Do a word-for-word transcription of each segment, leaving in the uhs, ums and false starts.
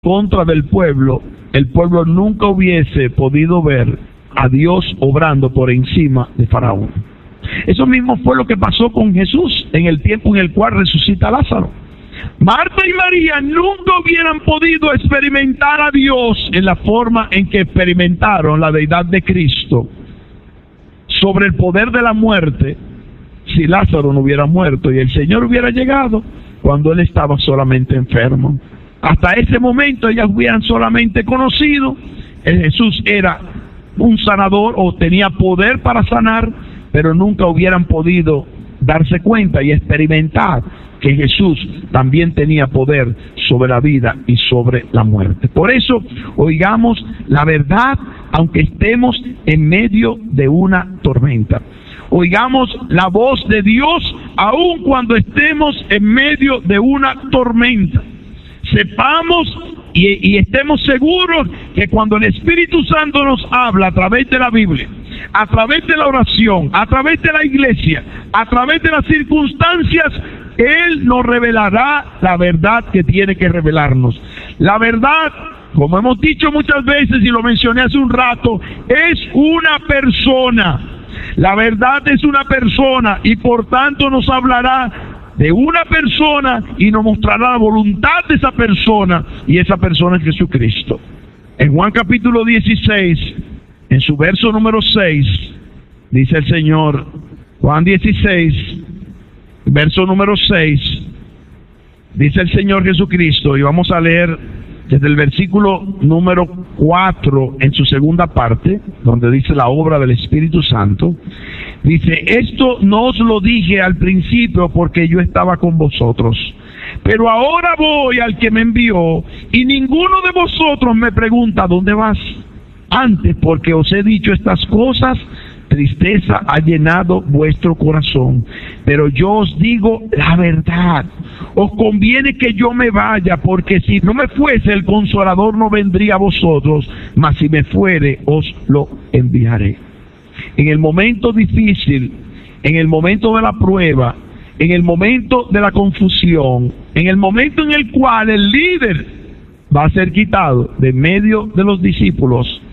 contra del pueblo, el pueblo nunca hubiese podido ver a Dios obrando por encima de Faraón. Eso mismo fue lo que pasó con Jesús en el tiempo en el cual resucita a Lázaro. Marta y María nunca hubieran podido experimentar a Dios en la forma en que experimentaron la deidad de Cristo sobre el poder de la muerte si Lázaro no hubiera muerto y el Señor hubiera llegado cuando él estaba solamente enfermo. Hasta ese momento ellas hubieran solamente conocido que Jesús era un sanador o tenía poder para sanar, pero nunca hubieran podido darse cuenta y experimentar que Jesús también tenía poder sobre la vida y sobre la muerte. Por eso, oigamos la verdad aunque estemos en medio de una tormenta. Oigamos la voz de Dios aun cuando estemos en medio de una tormenta. Sepamos y, y estemos seguros que cuando el Espíritu Santo nos habla a través de la Biblia, a través de la oración, a través de la iglesia, a través de las circunstancias, Él nos revelará la verdad que tiene que revelarnos. La verdad, como hemos dicho muchas veces y lo mencioné hace un rato, es una persona. La verdad es una persona y por tanto nos hablará de una persona y nos mostrará la voluntad de esa persona, y esa persona es Jesucristo. En Juan capítulo dieciséis, en su verso número seis, dice el Señor, Juan dieciséis, verso número seis, dice el Señor Jesucristo, y vamos a leer desde el versículo número cuatro en su segunda parte, donde dice la obra del Espíritu Santo. Dice: esto no os lo dije al principio porque yo estaba con vosotros, pero ahora voy al que me envió, y ninguno de vosotros me pregunta ¿dónde vas? Antes, porque os he dicho estas cosas, tristeza ha llenado vuestro corazón. Pero yo os digo la verdad, os conviene que yo me vaya, porque si no me fuese, el Consolador no vendría a vosotros, mas si me fuere, os lo enviaré. En el momento difícil, en el momento de la prueba, en el momento de la confusión, en el momento en el cual el líder va a ser quitado de medio de los discípulos,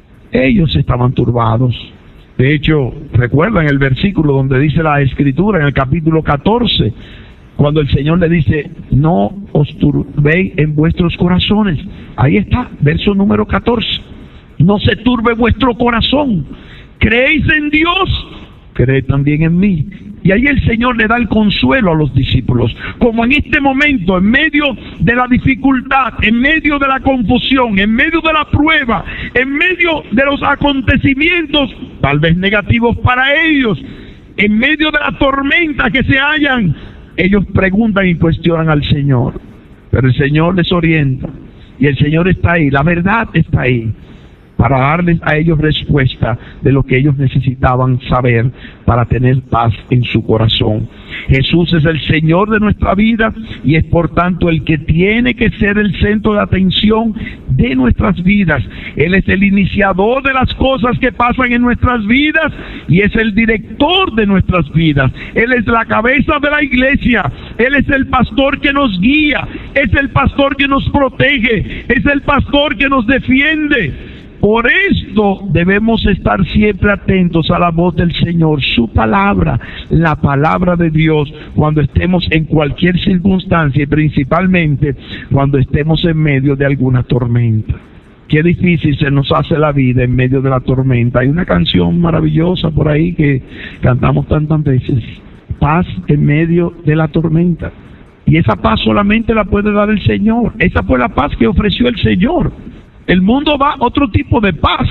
ellos estaban turbados. De hecho, recuerdan el versículo donde dice la Escritura en el capítulo catorce, cuando el Señor le dice: no os turbéis en vuestros corazones. Ahí está, verso número catorce. No se turbe vuestro corazón. ¿Creéis en Dios? Creed también en mí. Y ahí el Señor le da el consuelo a los discípulos. Como en este momento, en medio de la dificultad, en medio de la confusión, en medio de la prueba, en medio de los acontecimientos, tal vez negativos para ellos, en medio de la tormenta que se hallan, ellos preguntan y cuestionan al Señor. Pero el Señor les orienta. Y el Señor está ahí, la verdad está ahí, para darles a ellos respuesta de lo que ellos necesitaban saber para tener paz en su corazón. Jesús es el Señor de nuestra vida y es por tanto el que tiene que ser el centro de atención de nuestras vidas. Él es el iniciador de las cosas que pasan en nuestras vidas y es el director de nuestras vidas. Él es la cabeza de la iglesia. Él es el pastor que nos guía, es el pastor que nos protege, es el pastor que nos defiende. Por esto debemos estar siempre atentos a la voz del Señor, su palabra, la palabra de Dios, cuando estemos en cualquier circunstancia y principalmente cuando estemos en medio de alguna tormenta. Qué difícil se nos hace la vida en medio de la tormenta. Hay una canción maravillosa por ahí que cantamos tantas veces: paz en medio de la tormenta. Y esa paz solamente la puede dar el Señor. Esa fue la paz que ofreció el Señor. El mundo va a otro tipo de paz.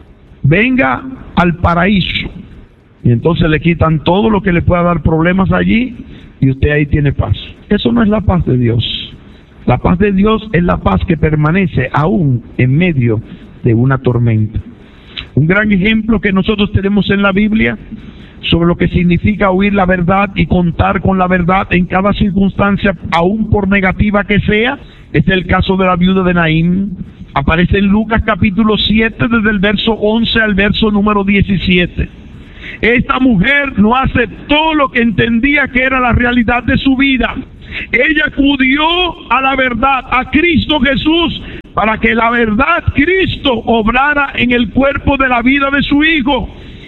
Venga al paraíso. Y entonces le quitan todo lo que le pueda dar problemas allí y usted ahí tiene paz. Eso no es la paz de Dios. La paz de Dios es la paz que permanece aún en medio de una tormenta. Un gran ejemplo que nosotros tenemos en la Biblia sobre lo que significa oír la verdad y contar con la verdad en cada circunstancia, aún por negativa que sea, es el caso de la viuda de Naín. Aparece en Lucas capítulo siete, desde el verso once al verso número diecisiete. Esta mujer no aceptó lo que entendía que era la realidad de su vida. Ella acudió a la verdad, a Cristo Jesús, para que la verdad, Cristo, obrara en el cuerpo de la vida de su Hijo.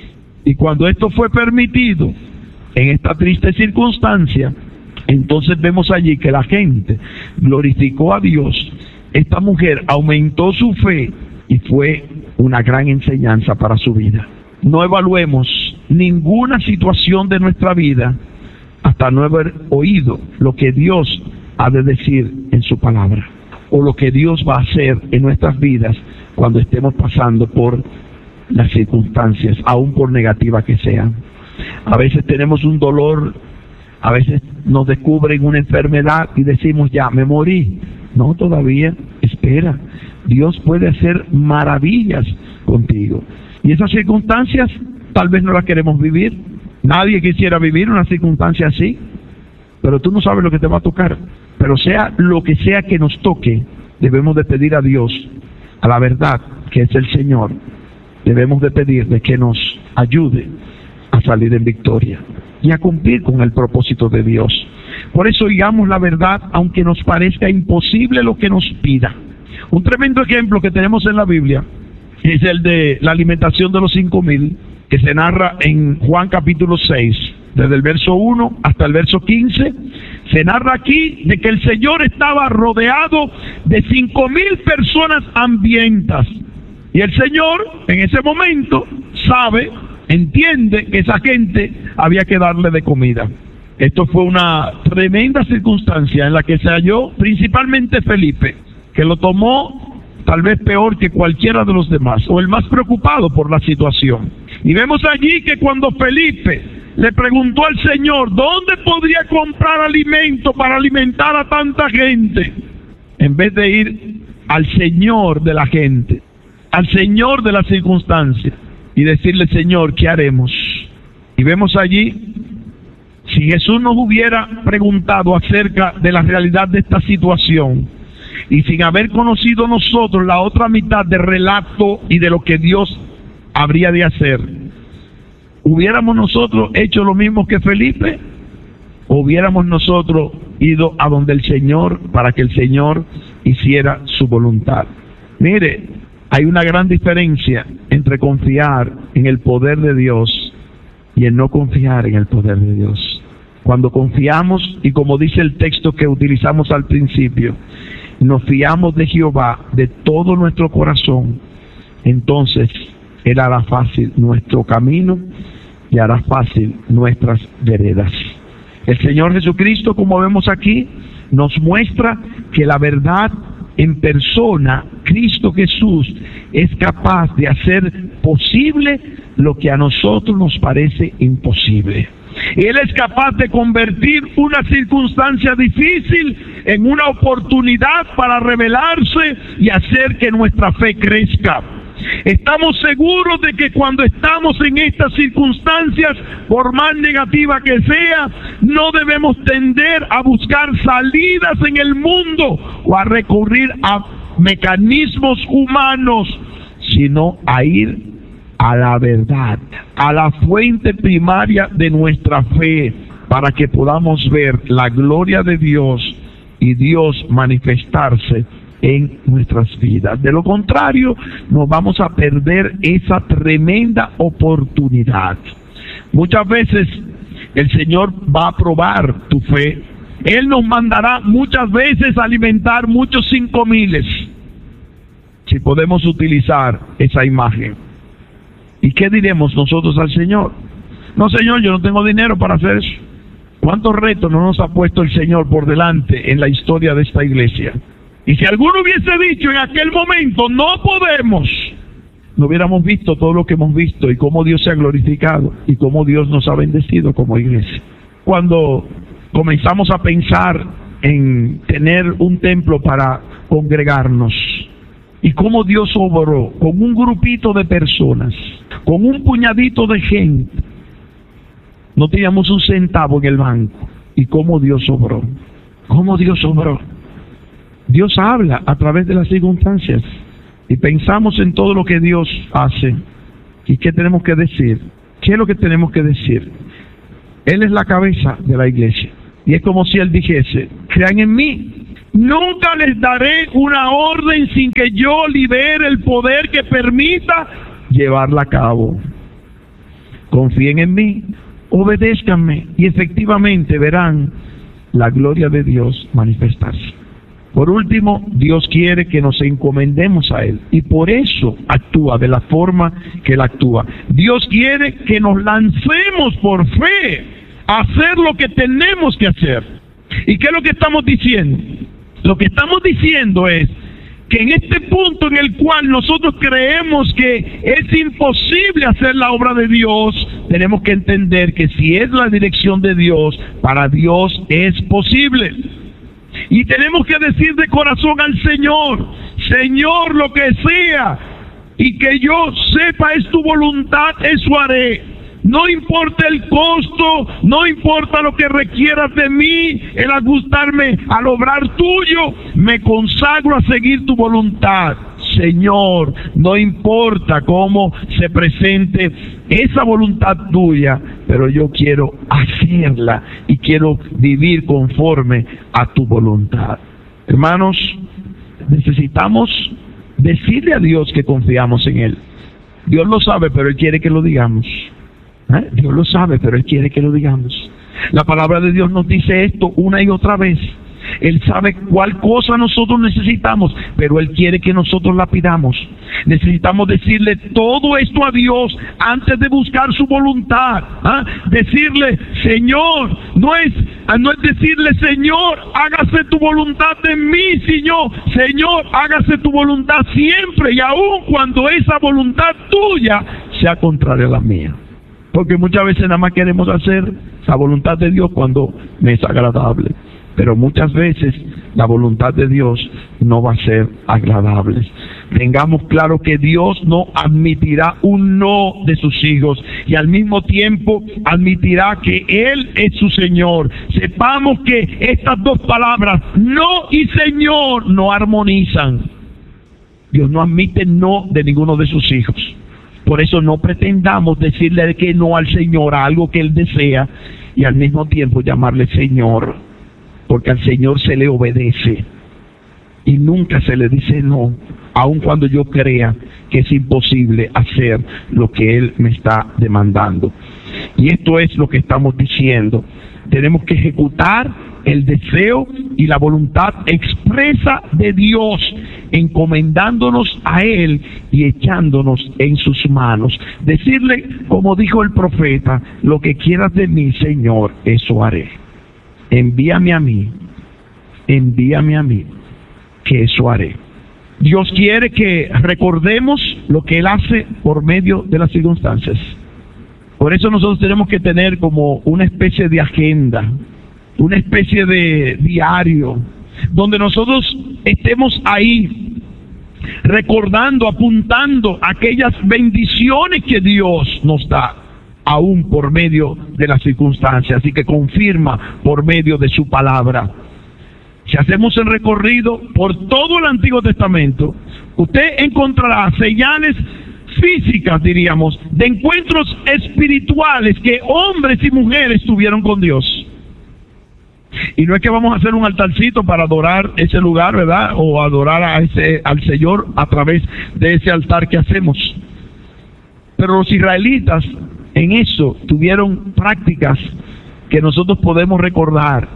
Y cuando esto fue permitido, en esta triste circunstancia, entonces vemos allí que la gente glorificó a Dios. Esta mujer aumentó su fe y fue una gran enseñanza para su vida. No evaluemos ninguna situación de nuestra vida hasta no haber oído lo que Dios ha de decir en su palabra, o lo que Dios va a hacer en nuestras vidas cuando estemos pasando por las circunstancias, aun por negativas que sean. A veces tenemos un dolor, a veces nos descubren una enfermedad y decimos, ya, me morí. No, todavía, espera. Dios puede hacer maravillas contigo. Y esas circunstancias tal vez no las queremos vivir. Nadie quisiera vivir una circunstancia así, pero tú no sabes lo que te va a tocar. Pero sea lo que sea que nos toque, debemos de pedir a Dios, a la verdad, que es el Señor. Debemos de pedirle que nos ayude a salir en victoria y a cumplir con el propósito de Dios. Por eso digamos la verdad, aunque nos parezca imposible lo que nos pida. Un tremendo ejemplo que tenemos en la Biblia es el de la alimentación de los cinco mil, que se narra en Juan capítulo seis, desde el verso uno hasta el verso quince. Se narra aquí de que el Señor estaba rodeado de cinco mil personas hambrientas. Y el Señor, en ese momento, sabe, entiende que esa gente había que darle de comida. Esto fue una tremenda circunstancia en la que se halló principalmente Felipe, que lo tomó tal vez peor que cualquiera de los demás, o el más preocupado por la situación. Y vemos allí que cuando Felipe le preguntó al Señor, ¿dónde podría comprar alimento para alimentar a tanta gente? En vez de ir al Señor de la gente, al Señor de las circunstancias, y decirle, Señor, ¿qué haremos? Y vemos allí, si Jesús nos hubiera preguntado acerca de la realidad de esta situación, y sin haber conocido nosotros la otra mitad del relato y de lo que Dios habría de hacer, ¿hubiéramos nosotros hecho lo mismo que Felipe? ¿O hubiéramos nosotros ido a donde el Señor para que el Señor hiciera su voluntad? Mire, hay una gran diferencia entre confiar en el poder de Dios y en no confiar en el poder de Dios. Cuando confiamos, y como dice el texto que utilizamos al principio, nos fiamos de Jehová de todo nuestro corazón, entonces Él hará fácil nuestro camino y hará fácil nuestras veredas. El Señor Jesucristo, como vemos aquí, nos muestra que la verdad en persona, Cristo Jesús, es capaz de hacer posible lo que a nosotros nos parece imposible. Él es capaz de convertir una circunstancia difícil en una oportunidad para revelarse y hacer que nuestra fe crezca. Estamos seguros de que cuando estamos en estas circunstancias, por más negativa que sea, no debemos tender a buscar salidas en el mundo o a recurrir a mecanismos humanos, sino a ir a la verdad, a la fuente primaria de nuestra fe, para que podamos ver la gloria de Dios y Dios manifestarse en nuestras vidas. De lo contrario, nos vamos a perder esa tremenda oportunidad. Muchas veces el Señor va a probar tu fe. Él nos mandará muchas veces a alimentar muchos cinco miles, si podemos utilizar esa imagen. ¿Y qué diremos nosotros al Señor? No, Señor, yo no tengo dinero para hacer eso. ¿Cuántos retos no nos ha puesto el Señor por delante en la historia de esta iglesia? Y si alguno hubiese dicho en aquel momento, no podemos, no hubiéramos visto todo lo que hemos visto y cómo Dios se ha glorificado y cómo Dios nos ha bendecido como iglesia. Cuando comenzamos a pensar en tener un templo para congregarnos, y cómo Dios obró con un grupito de personas, con un puñadito de gente, no teníamos un centavo en el banco, y cómo Dios obró, cómo Dios obró. Dios habla a través de las circunstancias, y pensamos en todo lo que Dios hace, y qué tenemos que decir, qué es lo que tenemos que decir. Él es la cabeza de la iglesia. Y es como si Él dijese: crean en mí. Nunca les daré una orden sin que yo libere el poder que permita llevarla a cabo. Confíen en mí, obedézcanme, y efectivamente verán la gloria de Dios manifestarse. Por último, Dios quiere que nos encomendemos a Él, y por eso actúa de la forma que Él actúa. Dios quiere que nos lancemos por fe a hacer lo que tenemos que hacer. ¿Y qué es lo que estamos diciendo? Lo que estamos diciendo es que en este punto en el cual nosotros creemos que es imposible hacer la obra de Dios, tenemos que entender que si es la dirección de Dios, para Dios es posible. Y tenemos que decir de corazón al Señor: Señor, lo que sea, y que yo sepa es tu voluntad, eso haré. No importa el costo, no importa lo que requieras de mí, el ajustarme al obrar tuyo, me consagro a seguir tu voluntad. Señor, no importa cómo se presente esa voluntad tuya, pero yo quiero hacerla y quiero vivir conforme a tu voluntad. Hermanos, necesitamos decirle a Dios que confiamos en Él. Dios lo sabe, pero Él quiere que lo digamos. ¿Eh? Dios lo sabe, pero Él quiere que lo digamos. La palabra de Dios nos dice esto una y otra vez. Él sabe cuál cosa nosotros necesitamos, pero Él quiere que nosotros la pidamos. Necesitamos decirle todo esto a Dios antes de buscar su voluntad. ¿Ah? Decirle: Señor, no es, no es decirle: Señor, hágase tu voluntad en mí, Señor. Señor, hágase tu voluntad siempre, y aun cuando esa voluntad tuya sea contraria a la mía. Porque muchas veces nada más queremos hacer la voluntad de Dios cuando me es agradable. Pero muchas veces la voluntad de Dios no va a ser agradable. Tengamos claro que Dios no admitirá un no de sus hijos, y al mismo tiempo admitirá que Él es su Señor. Sepamos que estas dos palabras, no y Señor, no armonizan. Dios no admite no de ninguno de sus hijos. Por eso no pretendamos decirle que no al Señor, a algo que Él desea, y al mismo tiempo llamarle Señor. Porque al Señor se le obedece y nunca se le dice no, aun cuando yo crea que es imposible hacer lo que Él me está demandando. Y esto es lo que estamos diciendo. Tenemos que ejecutar el deseo y la voluntad expresa de Dios, encomendándonos a Él y echándonos en sus manos. Decirle, como dijo el profeta: lo que quieras de mí, Señor, eso haré. Envíame a mí, envíame a mí, que eso haré. Dios quiere que recordemos lo que Él hace por medio de las circunstancias. Por eso nosotros tenemos que tener como una especie de agenda, una especie de diario, donde nosotros estemos ahí recordando, apuntando aquellas bendiciones que Dios nos da, aún por medio de las circunstancias, y que confirma por medio de su palabra. Si hacemos el recorrido por todo el Antiguo Testamento, usted encontrará señales físicas, diríamos, de encuentros espirituales que hombres y mujeres tuvieron con Dios. Y no es que vamos a hacer un altarcito para adorar ese lugar, ¿verdad? O adorar a ese, al Señor a través de ese altar que hacemos. Pero los israelitas en eso tuvieron prácticas que nosotros podemos recordar.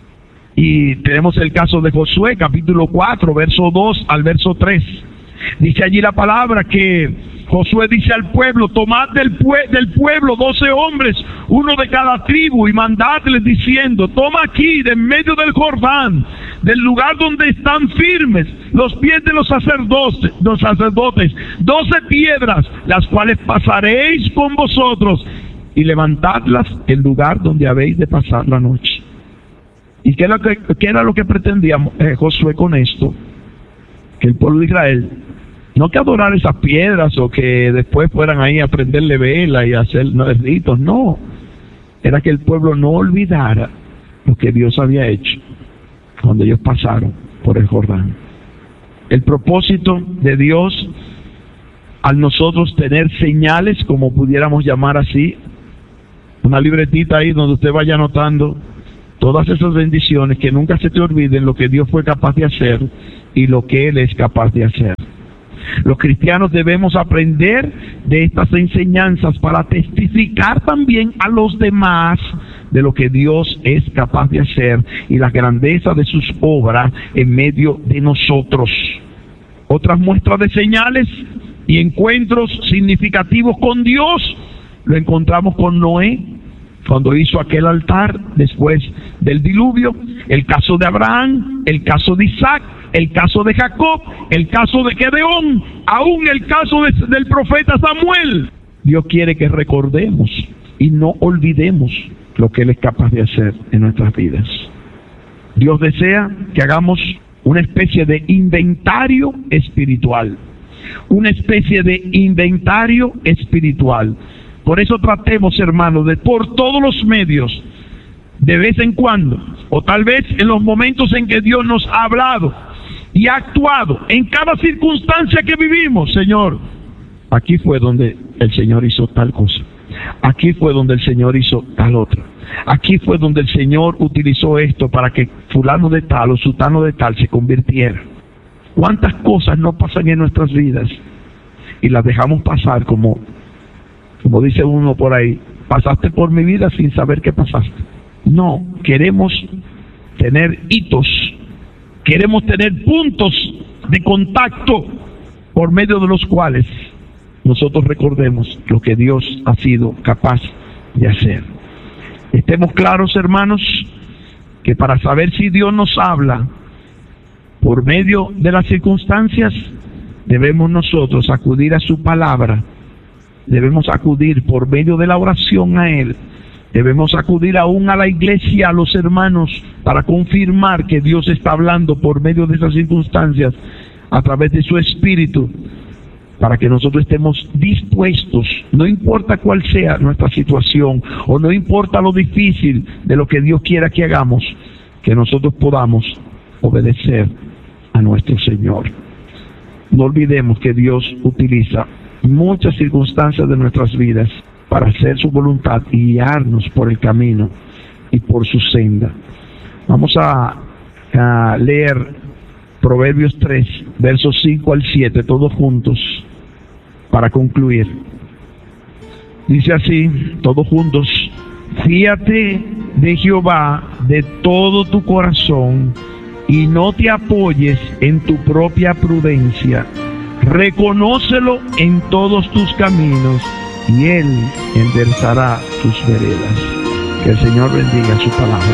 Y tenemos el caso de Josué, capítulo cuatro, verso dos al verso tres. Dice allí la palabra que Josué dice al pueblo: tomad del, pue del pueblo doce hombres, uno de cada tribu, y mandadles diciendo: toma aquí, de en medio del Jordán, del lugar donde están firmes los pies de los sacerdotes, los sacerdotes, doce piedras, las cuales pasaréis con vosotros, y levantadlas en lugar donde habéis de pasar la noche. ¿Y qué era lo que, qué era lo que pretendía eh, Josué con esto? Que el pueblo de Israel, no que adorar esas piedras o que después fueran ahí a prenderle vela y hacer no, ritos, no. Era que el pueblo no olvidara lo que Dios había hecho cuando ellos pasaron por el Jordán. El propósito de Dios, al nosotros tener señales, como pudiéramos llamar así, una libretita ahí donde usted vaya anotando todas esas bendiciones, que nunca se te olviden lo que Dios fue capaz de hacer y lo que Él es capaz de hacer. Los cristianos debemos aprender de estas enseñanzas para testificar también a los demás de lo que Dios es capaz de hacer y la grandeza de sus obras en medio de nosotros. Otras muestras de señales y encuentros significativos con Dios lo encontramos con Noé, cuando hizo aquel altar después del diluvio, el caso de Abraham, el caso de Isaac, el caso de Jacob, el caso de Gedeón, aún el caso de, del profeta Samuel. Dios quiere que recordemos y no olvidemos lo que Él es capaz de hacer en nuestras vidas. Dios desea que hagamos una especie de inventario espiritual, una especie de inventario espiritual. Por eso tratemos, hermanos, de por todos los medios, de vez en cuando, o tal vez en los momentos en que Dios nos ha hablado y ha actuado en cada circunstancia que vivimos. Señor, aquí fue donde el Señor hizo tal cosa, aquí fue donde el Señor hizo tal otra, aquí fue donde el Señor utilizó esto para que fulano de tal o sutano de tal se convirtiera. ¿Cuántas cosas no pasan en nuestras vidas y las dejamos pasar como, como dice uno por ahí, pasaste por mi vida sin saber qué pasaste? No, queremos tener hitos, queremos tener puntos de contacto por medio de los cuales nosotros recordemos lo que Dios ha sido capaz de hacer. Estemos claros, hermanos, que para saber si Dios nos habla por medio de las circunstancias, debemos nosotros acudir a su palabra, debemos acudir por medio de la oración a Él, debemos acudir aún a la iglesia, a los hermanos, para confirmar que Dios está hablando por medio de esas circunstancias a través de su Espíritu, para que nosotros estemos dispuestos, no importa cuál sea nuestra situación, o no importa lo difícil de lo que Dios quiera que hagamos, que nosotros podamos obedecer a nuestro Señor. No olvidemos que Dios utiliza muchas circunstancias de nuestras vidas para hacer su voluntad y guiarnos por el camino y por su senda. Vamos a, a leer Proverbios tres, versos cinco al siete, todos juntos, para concluir. Dice así, todos juntos: fíate de Jehová de todo tu corazón y no te apoyes en tu propia prudencia. Reconócelo en todos tus caminos y Él enderezará tus veredas. Que el Señor bendiga su palabra.